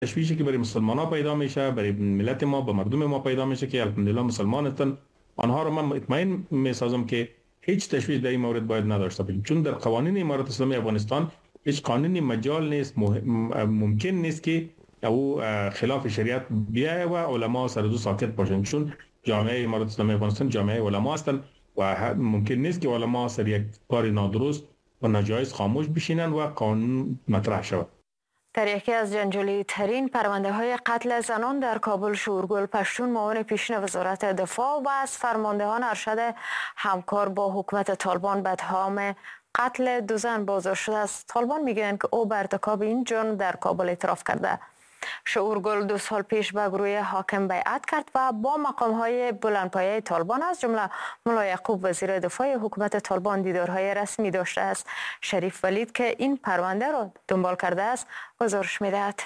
تشویشی که برای مسلمان ها پیدا میشه، برای ملت ما، به مردم ما پیدا میشه که الحمدلله مسلمان هستند، آنها رو من مطمئن میسازم که هیچ تشویش در این مورد باید نداشته باشیم، چون در قوانین امارت اسلامی افغانستان هیچ قانونی مجال نیست، ممکن نیست که او خلاف شریعت بیایه و علما سر دو ساکت باشند، چون جامعه امارت اسلامی افغانستان جامعه علما هستند و ممکن نیست که علما سر یک کار نادرست و ناجایز خاموش بشینند و قانون مطرح شود. در یکی از جنجالی ترین پرونده های قتل زنان در کابل، شورگل پشتون معاون پیشین وزارت دفاع و از فرماندهان ارشد همکار با حکومت طالبان به اتهام قتل 2 زن بازداشت شده است. طالبان میگویند که او به ارتکاب این جرم در کابل اعتراف کرده. شورگل 2 سال پیش به گروه حاکم بیعت کرد و با مقام‌های بلندپایه طالبان از جمله ملا یعقوب وزیر دفاع حکومت طالبان دیدارهای رسمی داشته است. شریف ولید که این پرونده را دنبال کرده است گزارش می‌دهد.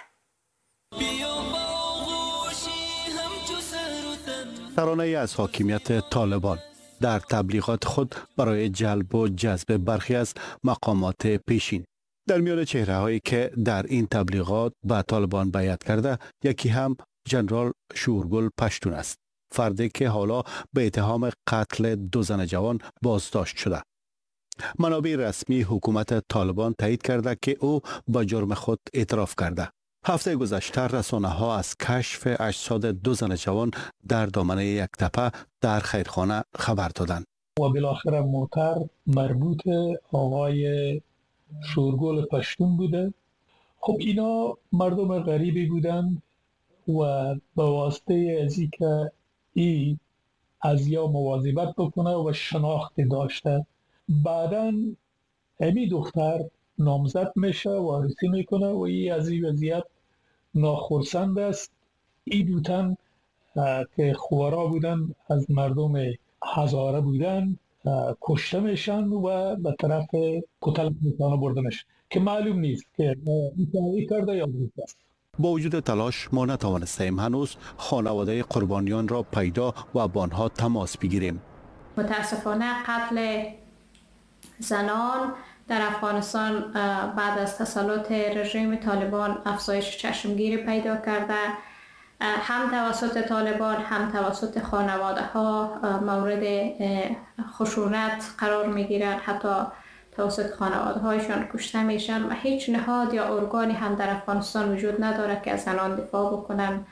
ترانه از حاکمیت طالبان در تبلیغات خود برای جلب و جذب برخی از مقامات پیشین. در میان چهره‌هایی که در این تبلیغات به طالبان بیعت کرده، یکی هم ژنرال شورگل پشتون است، فردی که حالا به اتهام قتل 2 زن جوان بازداشت شده. منابع رسمی حکومت طالبان تایید کرده که او با جرم خود اعتراف کرده. هفته گذشته رسانه‌ها از کشف اجساد 2 زن جوان در دامنه یک تپه در خیرخانه خبر دادند. و بالاخره موتر مربوط آقای شورگل پشتون بوده. خب اینا مردم غریبی بودند و به واسطه از اینکه ای از یا مواظبت بکنه و شناخت داشته، بعداً امی دختر نامزد میشه و عروسی میکنه و ای از این وضعیت ناخرسند است. ای دوتن که خوارا بودن از مردم هزاره بودن کشته میشن و به طرف کتل میتانه برده میشن که معلوم نیست که میتانه کرده یا بوده است. با وجود تلاش ما نتوانستیم هنوز خانواده قربانیان را پیدا و با آنها تماس بگیریم. متاسفانه قتل زنان در افغانستان بعد از تسلط رژیم طالبان افزایش چشمگیری پیدا کرده، هم توسط طالبان هم توسط خانواده ها مورد خشونت قرار می گیرند، حتی توسط خانواده هایشان کشته میشن و هیچ نهاد یا ارگانی هم در افغانستان وجود نداره که از زنان دفاع بکنن.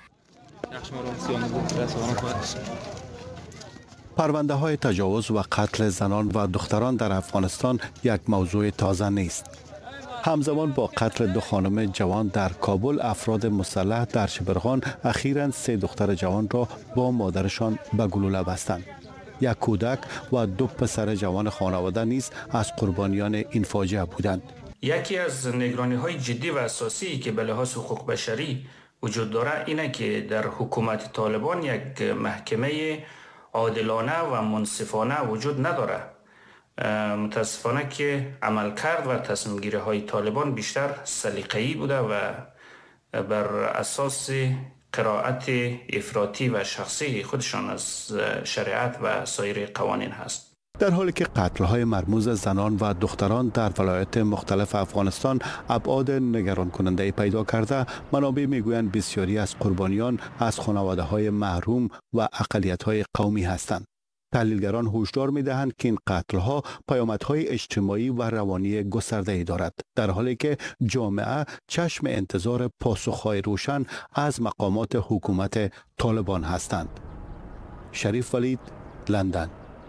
پرونده های تجاوز و قتل زنان و دختران در افغانستان یک موضوع تازه نیست. همزمان با قتل 2 خانم جوان در کابل، افراد مسلح در شبرغان اخیراً 3 دختر جوان را با مادرشان به گلوله بستند. 1 کودک و 2 پسر جوان خانواده نیز از قربانیان این فاجعه بودند. یکی از نگرانی‌های جدی و اساسی که به لحاظ حقوق بشری وجود دارد اینه که در حکومت طالبان یک محکمه عادلانه و منصفانه وجود ندارد. متاسفانه که عملکرد و تصمیم گیری های طالبان بیشتر سلیقه‌ای بوده و بر اساس قرائت افراطی و شخصی خودشان از شریعت و سایر قوانین هست. در حالی که قتل‌های مرموز زنان و دختران در ولایات مختلف افغانستان ابعاد نگران کننده پیدا کرده، منابع میگویند بسیاری از قربانیان از خانواده‌های محروم و اقلیت‌های قومی هستند. تحلیلگران هشدار می‌دهند که این قتل‌ها پیامدهای اجتماعی و روانی گسترده‌ای دارد، در حالی که جامعه چشم انتظار پاسخ‌های روشن از مقامات حکومت طالبان هستند. شریف ولید، لندن.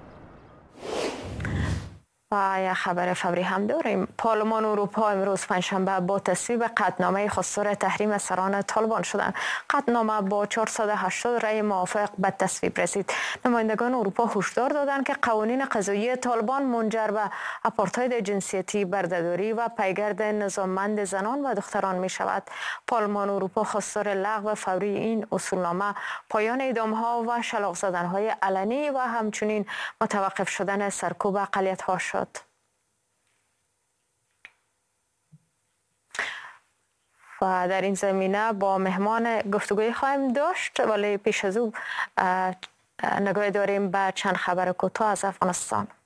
و یک خبر فوری هم داریم. پارلمان اروپا امروز پنجشنبه با تصویب قطعنامه خواستار تحریم سران طالبان شدند. قطعنامه با 480 رأی موافق به تصویب رسید. نمایندگان اروپا هشدار دادند که قوانین قضایی طالبان منجر به آپارتاید جنسیتی، بردهداری و پیگرد نظاممند زنان و دختران می شود. پارلمان اروپا خواستار لغو فوری این اصولنامه، پایان اعدام‌ها و شلاق زدن‌های علنی و همچنین متوقف شدن سرکوب اقلیت‌ها شد. و در این زمینه با مهمان گفتگوی خواهیم داشت، ولی پیش از او نگاه داریم به چند خبر کوتاه از افغانستان.